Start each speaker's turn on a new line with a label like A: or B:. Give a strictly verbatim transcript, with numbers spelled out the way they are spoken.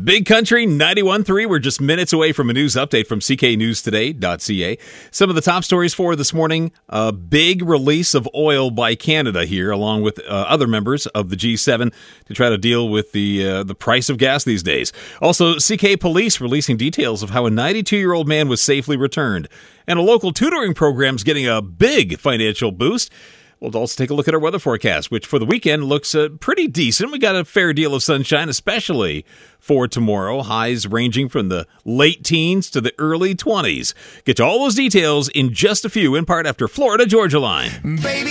A: Big Country ninety-one point three. We're just minutes away from a news update from c k news today dot c a. Some of the top stories for this morning, a big release of oil by Canada here, along with uh, other members of the G seven to try to deal with the uh, the price of gas these days. Also, C K Police releasing details of how a ninety-two-year-old man was safely returned. And a local tutoring program's getting a big financial boost. We'll also take a look at our weather forecast, which for the weekend looks uh, pretty decent. We got a fair deal of sunshine, especially for tomorrow. Highs ranging from the late teens to the early twenties. Get you all those details in just a few, in part after Florida Georgia Line.
B: Baby.